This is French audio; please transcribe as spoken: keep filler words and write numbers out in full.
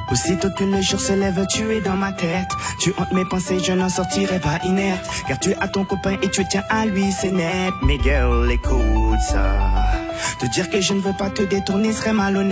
Aussitôt que le jour se lève, tu es dans ma tête. Tu hantes mes pensées, je n'en sortirai pas inerte. Car tu as ton copain et tu tiens à lui, c'est net. Mais girl, écoute ça. Te dire que je ne veux pas te détourner serait malhonnête.